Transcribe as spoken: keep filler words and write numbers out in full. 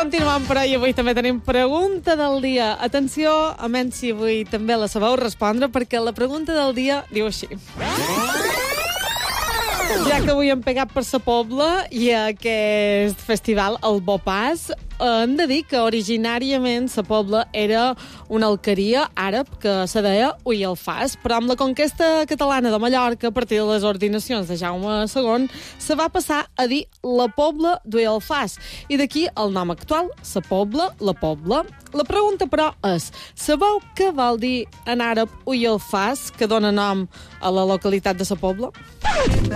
Continuem, però, i avui també tenim pregunta del dia. Atenció, a menys si avui també la sabeu respondre, perquè la pregunta del dia diu així. Ja que avui hem pegat per sa Pobla i aquest festival, el Bopàs, hem de dir que originàriament sa Pobla era una alqueria àrab que se deia Uyalfàs, però amb la conquesta catalana de Mallorca, a partir de les ordinacions de Jaume segon, se va passar a dir la Pobla d'Uyalfàs, i d'aquí el nom actual, sa Pobla, la Pobla. La pregunta, però, és: sabeu què vol dir en àrab Uyalfàs, que dona nom a la localitat de sa Pobla?